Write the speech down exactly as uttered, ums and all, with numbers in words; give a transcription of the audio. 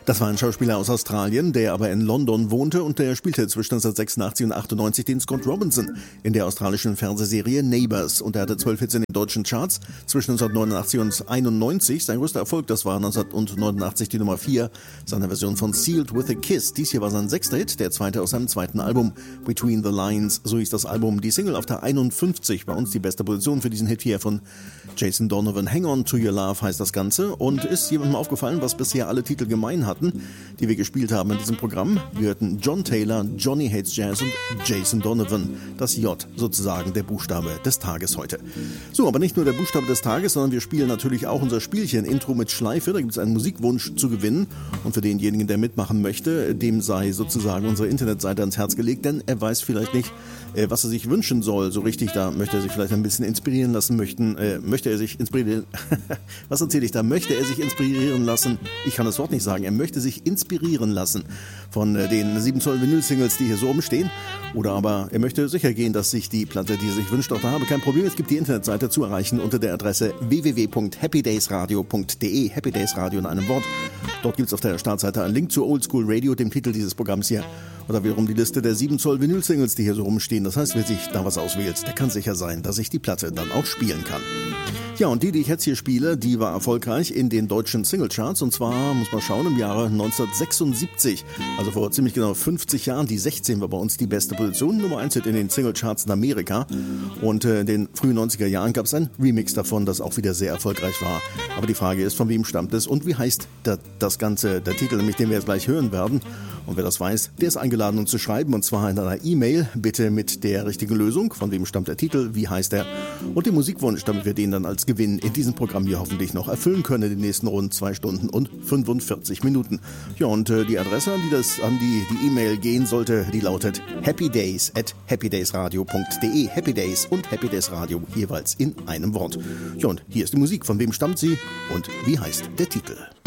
Das war ein Schauspieler aus Australien, der aber in London wohnte und der spielte zwischen neunzehnhundertsechsundachtzig und achtundneunzig den Scott Robinson in der australischen Fernsehserie Neighbours. Und er hatte zwölf Hits in den deutschen Charts zwischen neunzehnhundertneunundachtzig und einundneunzig. Sein größter Erfolg, das war neunzehnhundertneunundachtzig die Nummer vier seiner Version von Sealed with a Kiss. Dies hier war sein sechster Hit, der zweite aus seinem zweiten Album Between the Lines. So hieß das Album. Die Single auf der einundfünfzig, bei uns die beste Position für diesen Hit hier von Jason Donovan. Hang On to Your Love heißt das Ganze. Und ist jemandem aufgefallen, was bisher alle Titel gemein hatten, die wir gespielt haben in diesem Programm? Wir hörten John Taylor, Johnny Hates Jazz und Jason Donovan. Das J sozusagen, der Buchstabe des Tages heute. So, aber nicht nur der Buchstabe des Tages, sondern wir spielen natürlich auch unser Spielchen Intro mit Schleife. Da gibt es einen Musikwunsch zu gewinnen. Und für denjenigen, der mitmachen möchte, dem sei sozusagen unsere Internetseite ans Herz gelegt, denn er weiß vielleicht nicht, was er sich wünschen soll. So richtig, da möchte er sich vielleicht ein bisschen inspirieren lassen möchten. Äh, möchte er sich inspirieren... Was erzähle ich da? Möchte er sich inspirieren lassen? Ich kann das Wort nicht sagen. Er möchte sich inspirieren lassen von äh, den sieben Zoll Vinyl-Singles, die hier so rumstehen. Oder aber er möchte sicher gehen, dass sich die Platte, die er sich wünscht, auch da habe. Kein Problem, es gibt die Internetseite zu erreichen unter der Adresse w w w punkt happy days radio punkt d e. Happy Days Radio in einem Wort. Dort gibt es auf der Startseite einen Link zu Old School Radio, dem Titel dieses Programms hier. Oder wiederum die Liste der sieben Zoll Vinyl-Singles, die hier so rumstehen. Das heißt, wer sich da was auswählt, der kann sicher sein, dass ich die Platte dann auch spielen kann. Ja, und die, die ich jetzt hier spiele, die war erfolgreich in den deutschen Singlecharts. Und zwar, muss man schauen, im Jahre neunzehnhundertsechsundsiebzig. Also vor ziemlich genau fünfzig Jahren. Die sechzehn war bei uns die beste Position. Nummer eins in den Singlecharts in Amerika. Und äh, in den frühen neunziger Jahren gab es ein Remix davon, das auch wieder sehr erfolgreich war. Aber die Frage ist, von wem stammt es und wie heißt der, das Ganze, der Titel, nämlich den wir jetzt gleich hören werden. Und wer das weiß, der ist eingeladen, uns zu schreiben. Und zwar in einer E-Mail, bitte mit der richtigen Lösung. Von wem stammt der Titel, wie heißt er und den Musikwunsch, damit wir den dann als Gewinn in diesem Programm hier hoffentlich noch erfüllen können in den nächsten rund zwei Stunden und fünfundvierzig Minuten. Ja, und äh, die Adresse, an die das an die die E-Mail gehen sollte, die lautet happydays at happydaysradio punkt d e. Happy Days und Happy Days Radio jeweils in einem Wort. Ja, und hier ist die Musik. Von wem stammt sie und wie heißt der Titel?